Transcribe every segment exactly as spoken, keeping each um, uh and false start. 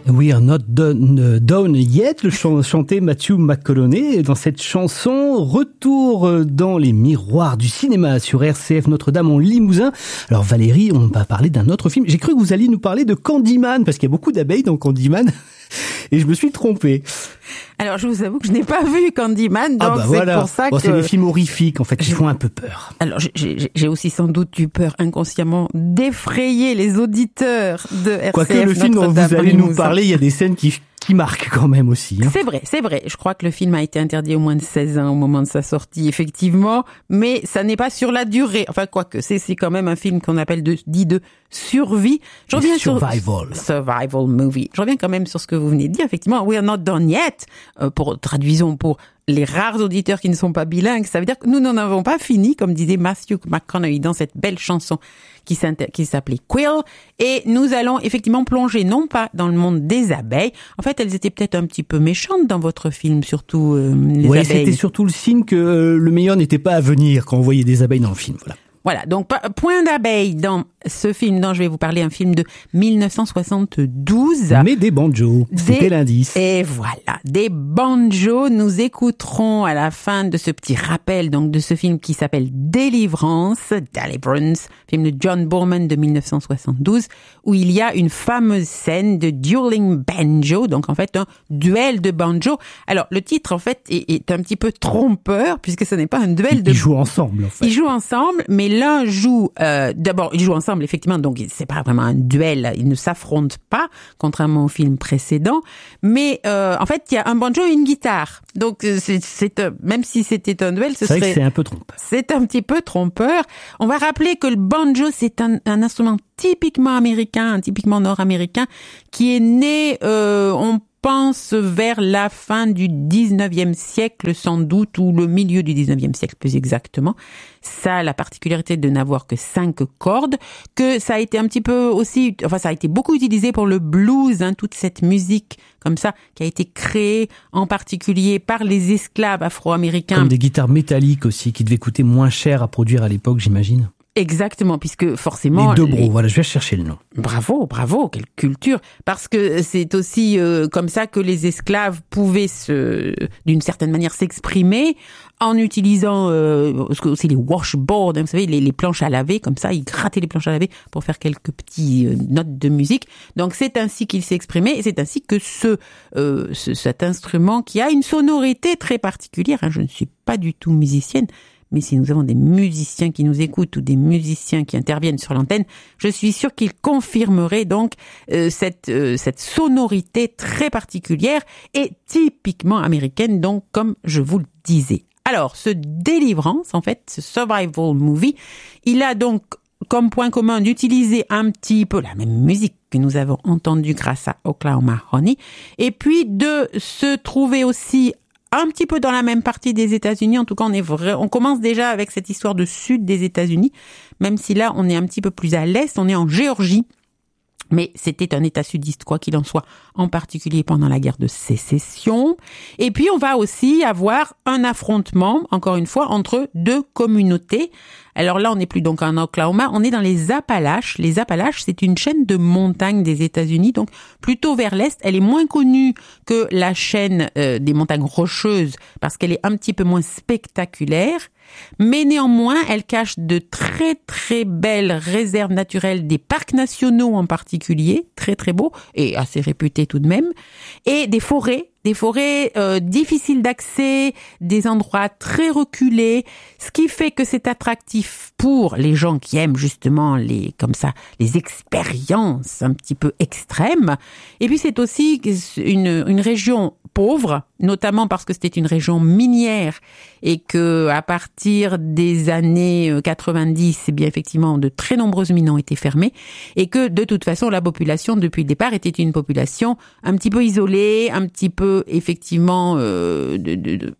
We are not done, done yet, le ch- chantait Matthew McConaughey. Dans cette chanson, retour dans les miroirs du cinéma sur R C F Notre-Dame en Limousin. Alors Valérie, on va parler d'un autre film. J'ai cru que vous alliez nous parler de Candyman, parce qu'il y a beaucoup d'abeilles dans Candyman. Et je me suis trompé. Alors, je vous avoue que je n'ai pas vu Candyman, donc ah bah c'est voilà. pour ça bon, que... c'est des films horrifiques, en fait, qui font un peu peur. Alors, j'ai, j'ai aussi sans doute eu peur inconsciemment d'effrayer les auditeurs de R C F Quoique le film dont vous allez nous parler, il y a des scènes qui... qui marque quand même aussi. Hein. C'est vrai, c'est vrai. Je crois que le film a été interdit au moins de seize ans au moment de sa sortie, effectivement, mais ça n'est pas sur la durée. Enfin, quoique, c'est, c'est quand même un film qu'on appelle de, dit de survie. Je reviens survival. sur survival movie. Je reviens quand même sur ce que vous venez de dire. Effectivement, we are not done yet. Euh, pour traduisons pour les rares auditeurs qui ne sont pas bilingues, ça veut dire que nous n'en avons pas fini, comme disait Matthew McConaughey dans cette belle chanson qui, qui s'appelait Quill. Et nous allons effectivement plonger non pas dans le monde des abeilles. En fait, elles étaient peut-être un petit peu méchantes dans votre film, surtout euh, les ouais, abeilles. C'était surtout le signe que euh, le meilleur n'était pas à venir quand on voyait des abeilles dans le film. Voilà. Voilà, donc point d'abeille dans ce film dont je vais vous parler, un film de dix-neuf cent soixante-douze. Mais des banjos, c'était l'indice. Et voilà, des banjos. Nous écouterons à la fin de ce petit rappel donc de ce film qui s'appelle Délivrance, Deliverance, film de John Boorman de dix-neuf cent soixante-douze, où il y a une fameuse scène de dueling banjo, donc en fait un duel de banjo. Alors le titre en fait est, est un petit peu trompeur puisque ce n'est pas un duel de... Ils jouent ensemble en fait. Ils jouent ensemble, mais l'un joue, euh, d'abord, ils jouent ensemble, effectivement, donc c'est pas vraiment un duel, ils ne s'affrontent pas, contrairement au film précédent, mais euh, en fait, il y a un banjo et une guitare. Donc, c'est, c'est même si c'était un duel, ce c'est serait... vrai que c'est un peu trompeur. C'est un petit peu trompeur. On va rappeler que le banjo, c'est un, un instrument typiquement américain, typiquement nord-américain, qui est né, euh, on pense vers la fin du dix-neuvième siècle sans doute, ou le milieu du dix-neuvième siècle plus exactement. Ça a la particularité de n'avoir que cinq cordes, que ça a été un petit peu aussi, enfin ça a été beaucoup utilisé pour le blues, hein, toute cette musique comme ça qui a été créée en particulier par les esclaves afro-américains. Comme des guitares métalliques aussi qui devaient coûter moins cher à produire à l'époque, j'imagine. Exactement, puisque forcément... Les dobro, les... voilà, je vais chercher le nom. Bravo, bravo, quelle culture. Parce que c'est aussi euh, comme ça que les esclaves pouvaient, se, d'une certaine manière, s'exprimer en utilisant euh, aussi les washboards, hein, vous savez, les, les planches à laver, comme ça, ils grattaient les planches à laver pour faire quelques petites euh, notes de musique. Donc c'est ainsi qu'il s'est exprimé, et c'est ainsi que ce, euh, ce cet instrument qui a une sonorité très particulière, hein, je ne suis pas du tout musicienne, mais si nous avons des musiciens qui nous écoutent ou des musiciens qui interviennent sur l'antenne, je suis sûre qu'ils confirmeraient donc euh, cette, euh, cette sonorité très particulière et typiquement américaine, donc comme je vous le disais. Alors, ce Délivrance, en fait, ce survival movie, il a donc comme point commun d'utiliser un petit peu la même musique que nous avons entendue grâce à Oklahoma Honey, et puis de se trouver aussi un petit peu dans la même partie des États-Unis. En tout cas, on est vrai, on commence déjà avec cette histoire de sud des États-Unis, même si là, on est un petit peu plus à l'est, on est en Géorgie. Mais c'était un État sudiste, quoi qu'il en soit, en particulier pendant la guerre de sécession. Et puis, on va aussi avoir un affrontement, encore une fois, entre deux communautés. Alors là, on n'est plus donc en Oklahoma, on est dans les Appalaches. Les Appalaches, c'est une chaîne de montagnes des États-Unis, donc plutôt vers l'est. Elle est moins connue que la chaîne euh, des montagnes rocheuses, parce qu'elle est un petit peu moins spectaculaire. Mais néanmoins, elle cache de très très belles réserves naturelles, des parcs nationaux en particulier, très très beaux et assez réputés tout de même, et des forêts, des forêts euh, difficiles d'accès, des endroits très reculés, ce qui fait que c'est attractif pour les gens qui aiment justement les comme ça les expériences un petit peu extrêmes. Et puis c'est aussi une une région pauvre, notamment parce que c'était une région minière et que à partir des années quatre-vingt-dix, eh bien effectivement de très nombreuses mines ont été fermées et que de toute façon la population depuis le départ était une population un petit peu isolée, un petit peu effectivement euh, de, de, de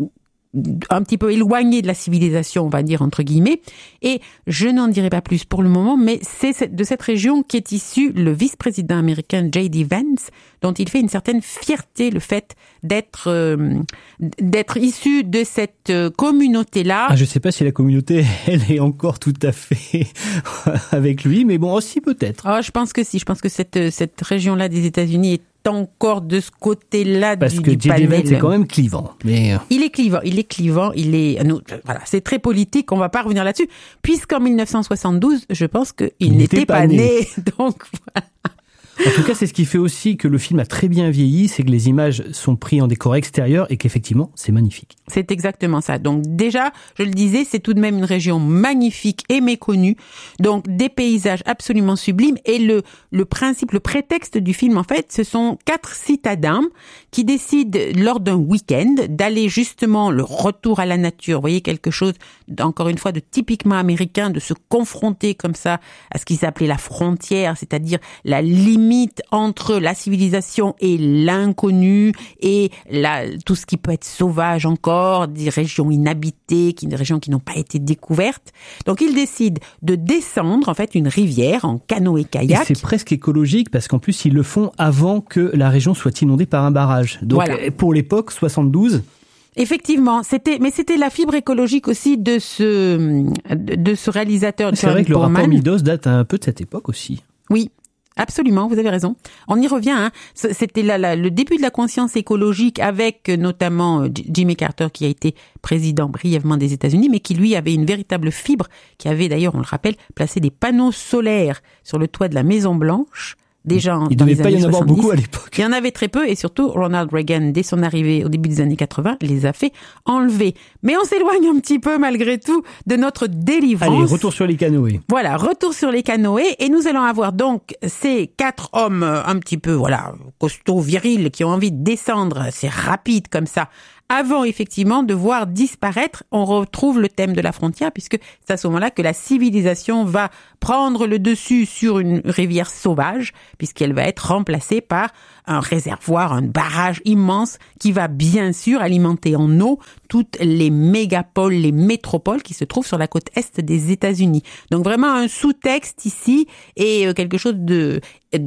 un petit peu éloigné de la civilisation, on va dire, entre guillemets. Et je n'en dirai pas plus pour le moment, mais c'est de cette région qu'est issu le vice-président américain J D Vance, dont il fait une certaine fierté, le fait d'être euh, d'être issu de cette euh, communauté-là. Ah, je ne sais pas si la communauté, elle est encore tout à fait avec lui, mais bon, aussi peut-être. Ah, je pense que si. Je pense que cette, cette région-là des États-Unis est encore de ce côté-là Parce du, que du J J. panel. Vance, c'est quand même clivant. Mais... Il est clivant, il est clivant, il est, nous, voilà, c'est très politique, on va pas revenir là-dessus, puisqu'en dix-neuf cent soixante-douze, je pense qu'il il n'était pas, pas né. né. Donc, voilà. En tout cas, c'est ce qui fait aussi que le film a très bien vieilli, c'est que les images sont prises en décor extérieur et qu'effectivement, c'est magnifique. C'est exactement ça. Donc déjà, je le disais, c'est tout de même une région magnifique et méconnue. Donc des paysages absolument sublimes. Et le, le principe, le prétexte du film, en fait, ce sont quatre citadins qui décident lors d'un week-end d'aller justement le retour à la nature. Vous voyez, quelque chose, encore une fois, de typiquement américain, de se confronter comme ça à ce qui s'appelait la frontière, c'est-à-dire la limite entre la civilisation et l'inconnu et la, tout ce qui peut être sauvage encore, des régions inhabitées, qui, des régions qui n'ont pas été découvertes. Donc ils décident de descendre en fait une rivière en canoë-kayak. Et c'est presque écologique parce qu'en plus ils le font avant que la région soit inondée par un barrage. Donc voilà. Pour l'époque, soixante-douze... Effectivement, c'était, mais c'était la fibre écologique aussi de ce, de ce réalisateur. C'est John vrai que Borman. Le rapport Midos date un peu de cette époque aussi. Oui. Absolument, vous avez raison. On y revient. Hein. C'était là, là, le début de la conscience écologique avec notamment Jimmy Carter qui a été président brièvement des États-Unis, mais qui lui avait une véritable fibre, qui avait d'ailleurs, on le rappelle, placé des panneaux solaires sur le toit de la Maison Blanche. Déjà il ne devait pas y en avoir beaucoup à l'époque. Il y en avait très peu et surtout Ronald Reagan, dès son arrivée au début des années quatre-vingts, les a fait enlever. Mais on s'éloigne un petit peu malgré tout de notre délivrance. Allez, retour sur les canoës. Voilà, retour sur les canoës et nous allons avoir donc ces quatre hommes un petit peu, voilà, costauds, virils, qui ont envie de descendre, c'est rapide comme ça. Avant, effectivement, de voir disparaître, on retrouve le thème de la frontière, puisque c'est à ce moment-là que la civilisation va prendre le dessus sur une rivière sauvage, puisqu'elle va être remplacée par un réservoir, un barrage immense qui va bien sûr alimenter en eau toutes les mégapoles, les métropoles qui se trouvent sur la côte est des États-Unis. Donc vraiment un sous-texte ici et quelque chose de...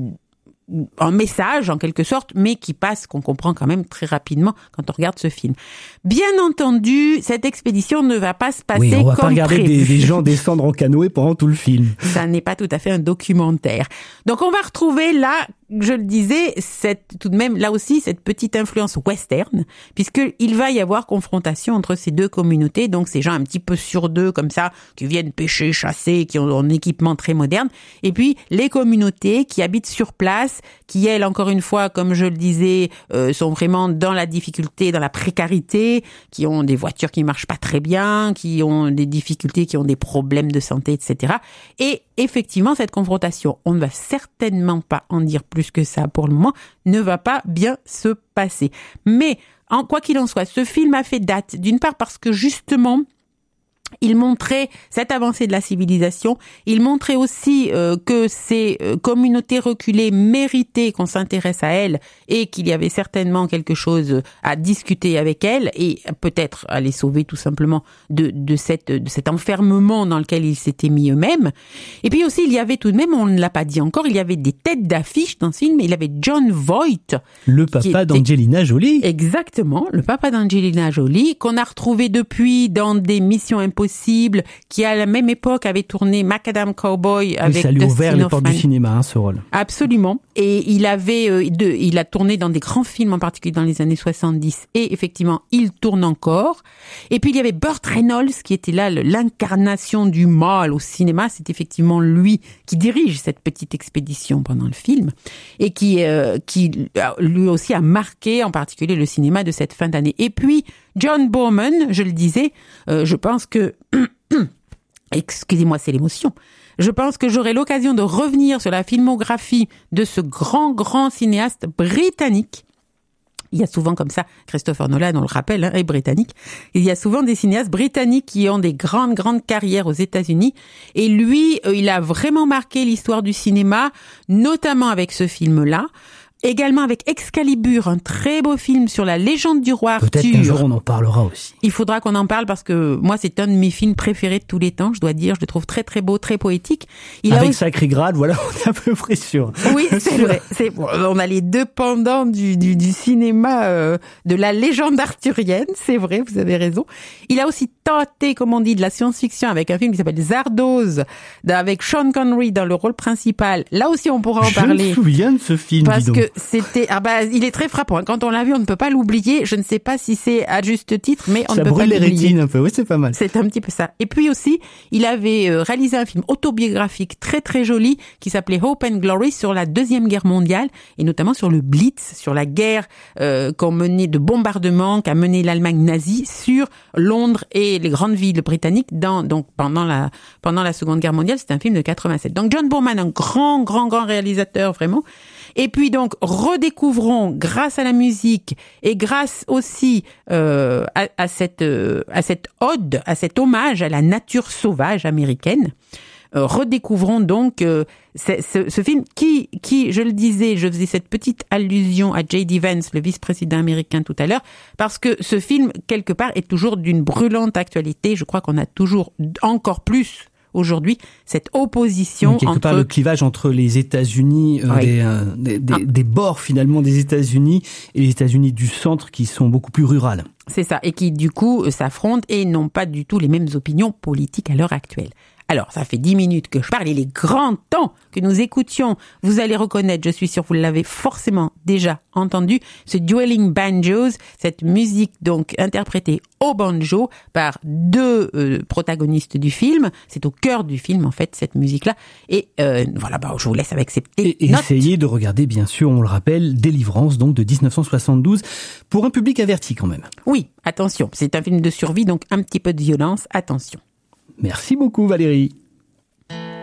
un message en quelque sorte, mais qui passe, qu'on comprend quand même très rapidement quand on regarde ce film. Bien entendu, cette expédition ne va pas se passer comme prévu. Oui, on va pas regarder des, des gens descendre en canoë pendant tout le film. Ça n'est pas tout à fait un documentaire. Donc on va retrouver là, je le disais, cette, tout de même, là aussi, cette petite influence western, puisqu'il va y avoir confrontation entre ces deux communautés, donc ces gens un petit peu sur deux, comme ça, qui viennent pêcher, chasser, qui ont un équipement très moderne, et puis les communautés qui habitent sur place, qui, elles, encore une fois, comme je le disais, euh, sont vraiment dans la difficulté, dans la précarité, qui ont des voitures qui marchent pas très bien, qui ont des difficultés, qui ont des problèmes de santé, et cetera. Et effectivement, cette confrontation, on ne va certainement pas en dire plus que ça pour le moment, ne va pas bien se passer. Mais, en quoi qu'il en soit, ce film a fait date, d'une part parce que justement, il montrait cette avancée de la civilisation. Il montrait aussi euh, que ces euh, communautés reculées méritaient qu'on s'intéresse à elles et qu'il y avait certainement quelque chose à discuter avec elles et peut-être à les sauver tout simplement de, de, cette, de cet enfermement dans lequel ils s'étaient mis eux-mêmes. Et puis aussi, il y avait tout de même, on ne l'a pas dit encore, il y avait des têtes d'affiche dans ce film. Il y avait John Voight. Le papa d'Angelina Jolie. Exactement, le papa d'Angelina Jolie, qu'on a retrouvé depuis dans des Missions Impossibles, qui à la même époque avait tourné Macadam Cowboy avec oui, ça lui a ouvert les portes du cinéma, hein, ce rôle. Absolument. Et il avait, euh, de, il a tourné dans des grands films, en particulier dans les années soixante-dix. Et effectivement, il tourne encore. Et puis il y avait Burt Reynolds qui était là, l'incarnation du mal au cinéma. C'est effectivement lui qui dirige cette petite expédition pendant le film et qui, euh, qui lui aussi a marqué, en particulier le cinéma de cette fin d'année. Et puis John Boorman, je le disais, euh, je pense que, excusez-moi, c'est l'émotion. Je pense que j'aurai l'occasion de revenir sur la filmographie de ce grand, grand cinéaste britannique. Il y a souvent comme ça, Christopher Nolan, on le rappelle, hein, est britannique. Il y a souvent des cinéastes britanniques qui ont des grandes, grandes carrières aux États-Unis. Et lui, euh, il a vraiment marqué l'histoire du cinéma, notamment avec ce film-là. Également avec Excalibur, un très beau film sur la légende du roi Arthur. Peut-être qu'un jour on en parlera aussi. Il faudra qu'on en parle parce que moi c'est un de mes films préférés de tous les temps, je dois dire. Je le trouve très très beau, très poétique. Il avec a aussi... Sacré Grade, voilà, on est à peu près sûr. Oui, c'est vrai. C'est... On a les deux pendants du, du, du cinéma euh, de la légende arthurienne, c'est vrai, vous avez raison. Il a aussi tenté, comme on dit, de la science-fiction avec un film qui s'appelle Zardoz, avec Sean Connery dans le rôle principal. Là aussi on pourra en je parler. Je me souviens de ce film, parce que c'était, ah bah, il est très frappant. Quand on l'a vu, on ne peut pas l'oublier. Je ne sais pas si c'est à juste titre, mais on ça ne peut pas l'oublier. Ça brûle les rétines un peu. Oui, c'est pas mal. C'est un petit peu ça. Et puis aussi, il avait réalisé un film autobiographique très très joli qui s'appelait Hope and Glory sur la Deuxième Guerre mondiale et notamment sur le Blitz, sur la guerre euh, qu'ont mené de bombardements qu'a mené l'Allemagne nazie sur Londres et les grandes villes britanniques dans donc pendant la pendant la Seconde Guerre mondiale. C'est un film de quatre-vingt-sept. Donc John Boorman, un grand grand grand réalisateur vraiment. Et puis donc redécouvrons grâce à la musique et grâce aussi euh, à, à cette euh, à cette ode, à cet hommage à la nature sauvage américaine. Euh, redécouvrons donc euh, ce, ce, ce film qui, qui, je le disais, je faisais cette petite allusion à J D Vance, le vice-président américain tout à l'heure, parce que ce film, quelque part, est toujours d'une brûlante actualité. Je crois qu'on a toujours encore plus aujourd'hui cette opposition donc, quelque entre... part le clivage entre les États-Unis, euh, oui. des, euh, des, des, ah. des bords finalement des États-Unis et les États-Unis du centre qui sont beaucoup plus rurales. C'est ça, et qui du coup s'affrontent et n'ont pas du tout les mêmes opinions politiques à l'heure actuelle. Alors, ça fait dix minutes que je parle, il est grand temps que nous écoutions, vous allez reconnaître, je suis sûre, vous l'avez forcément déjà entendu, ce Dueling Banjos, cette musique donc interprétée au banjo par deux euh, protagonistes du film, c'est au cœur du film en fait cette musique-là, et euh, voilà, bah, je vous laisse avec ces petites et, et notes. essayez de regarder bien sûr, on le rappelle, Délivrance donc de dix-neuf cent soixante-douze, pour un public averti quand même. Oui, attention, c'est un film de survie, donc un petit peu de violence, attention. Merci beaucoup Valérie.